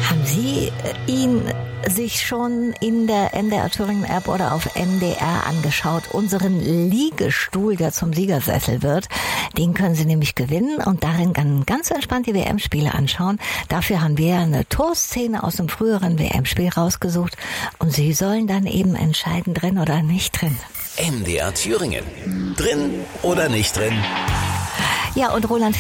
Haben Sie ihn sich schon in der NDR Thüringen App oder auf NDR angeschaut? Unseren Liegestuhl, der zum Siegersessel wird, den können Sie nämlich gewinnen und darin ganz entspannt die WM-Spiele anschauen. Dafür haben wir eine Torszene aus dem früheren WM-Spiel rausgesucht und Sie sollen dann eben entscheiden, drin oder nicht drin. NDR Thüringen. Drin oder nicht drin? Ja, und Roland